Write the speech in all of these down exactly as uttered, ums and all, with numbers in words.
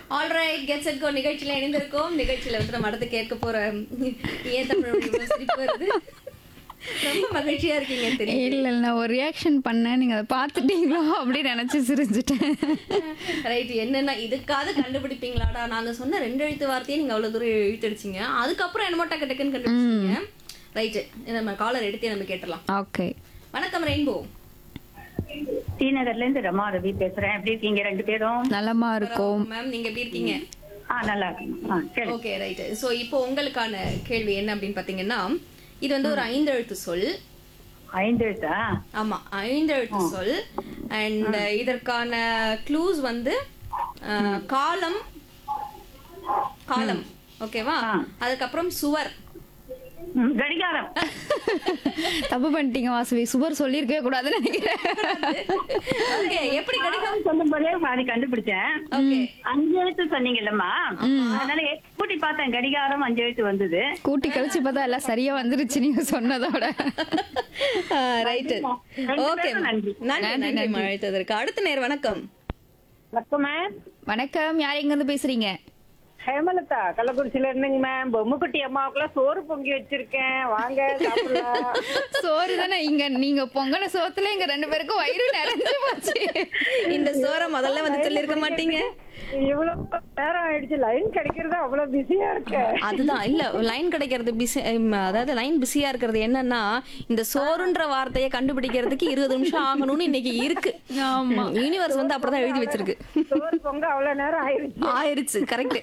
Alright get set go நிகழ்ச்சியில இணைந்திருக்கோம். நிகழ்ச்சியில வந்து நம்ம அடுத்து கேட்க போற ஏன் தமிழ் இவ்வளவு சிரிப்பு வருது? ரொம்ப மகிழ்ச்சியா இருக்கீங்க தெரியும். இல்ல இல்ல நான் ஒரு ரியாக்ஷன் பண்ணேன், நீங்க அதை பார்த்துட்டீங்களோ அப்படின்னு நினைச்சு சிரிஞ்சுட்டேன். ரைட், என்னன்னா இதுக்காவது கண்டுபிடிப்பீங்களாடா, நாங்க சொன்ன ரெண்டு எழுத்து வார்த்தையே நீங்க அவ்வளவு தூரம் இழுத்தடிச்சிங்க, அதுக்கப்புறம் என்னமோ டக்கு டக்குன்னு கண்டுபிடிச்சீங்க. ரைட், நம்ம காலர் எடுத்தே நம்ம கேட்டலாம். ஓகே, வணக்கம் ரெயின்போ. டி நகர்ல இருந்து ரமா ரவி பேசுறேன். எப்படி இருக்கீங்க ரெண்டு பேரும்? நலமா இருக்கும் மேம், நீங்க எப்படி இருக்கீங்க? ஆ நல்லா இருக்கேன். Okay right. சோ இப்போ உங்களுக்கான கேள்வி என்ன அப்படின்னு பாத்தீங்கன்னா, இது வந்து ஒரு ஐந்து எழுத்து சொல். ஐந்து எழுத்தா? ஆமா, ஐந்து எழுத்து சொல். அண்ட் இதற்கான க்ளூஸ் வந்து அஹ், காலம் காலம் ஓகேவா, அதுக்கப்புறம் சுவர். ம், கடிகாரம். தப்பு பண்ணிட்டீங்க வாசவி, சுவர் சொல்லியிருக்கவே கூடாதுன்னு நினைக்கிறேன். ஓகே, எப்படி கிடைக்கும்? சொல்லும் போதே பாதி கண்டுபிடிச்சேன். ஓகே, அஞ்சு எழுத்து சொன்னீங்கல்லம்மா, அதனால கூட்டி பார்த்தேன், கடிகாரம் அஞ்சு எழுத்து வந்தது. கூட்டி கழிச்சு பார்த்தா எல்லாம் சரியா வந்துருச்சு நீங்க சொன்னதோட. ரைட். ஓகே, நன்றி நன்றி நன்றி அழைத்ததற்கு. அடுத்த நேர் வணக்கம். வணக்கம் மேம். வணக்கம், யார் எங்க இருந்து பேசுறீங்க? ஹேமலதா கள்ளக்குறிச்சியில இருந்துங்க மேம். பொம்முக்குட்டி அம்மாவுக்குலாம் சோறு பொங்கி வச்சிருக்கேன், வாங்க சாப்பிடலாம். சோறு தானே இங்க, நீங்க பொங்கன சோத்துல எங்க ரெண்டு பேருக்கும் வயிறு நிறைஞ்சு போச்சு. இந்த சோற முதல்ல வந்து சொல்லிருக்க மாட்டீங்க. இவ்வளவு நேரம் ஆயிடுச்சு, லைன் கிடைக்கிறது அவ்வளவு பிஸியா இருக்கு. அதுதான் இல்ல, லைன் கிடைக்கிறது பிஸி, அதாவது லைன் பிஸியா இருக்கிறது என்னன்னா, இந்த சோறுன்ற வார்த்தையை கண்டுபிடிக்கிறதுக்கு இருபது நிமிஷம் ஆகணும்னு இன்னைக்கு இருக்கு. ஆமா, யூனிவர்ஸ் வந்து அப்படிதான் எழுதி வச்சிருக்கு. சோறு பொங்க அவ்வளவு நேரம் ஆயிடுச்சு. ஆயிருச்சு, கரெக்ட்.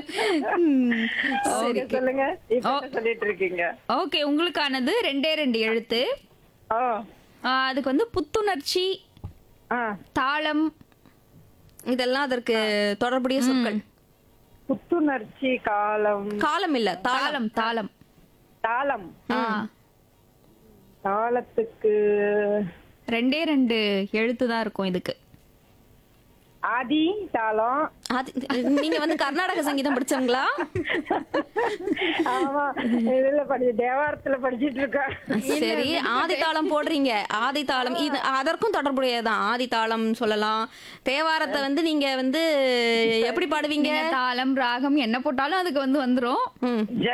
சரி சொல்லுங்க, இப்ப என்ன சொல்லிட்டு இருக்கீங்க? ஓகே, உங்களுக்கானது ரெண்டே ரெண்டு எழுத்து. ஓ, ஆ, அதுக்கு வந்து புத்துணர்ச்சி, ஆ, தாளம், இதெல்லாம் அதற்கு தொடர்புடைய சொற்கள். புத்துணர்ச்சி, காலம், காலம் இல்ல, தாளம். தாளம் தாளம். தாளம். ஆ, தாளத்துக்கு ரெண்டே ரெண்டு எழுத்து தான் இருக்கும் இதுக்கு. ஆதி தாளம். அது நீங்க வந்து கர்நாடக சங்கீதம் படிச்சவங்களா? ஆமா, இதுல படி தேவாரத்துல படிச்சிட்டு இருக்கேன். சரி, ஆதி தாளம் போடுறீங்க. ஆதி தாளம் இது அதற்கும் தொடர்புடையதான். ஆதி தாளம் சொல்லலாம். தேவாரத்தை வந்து நீங்க வந்து எப்படி பாடுவீங்க? தாளம் ராகம் என்ன போட்டாலும் அதுக்கு வந்து வந்துரும். ம்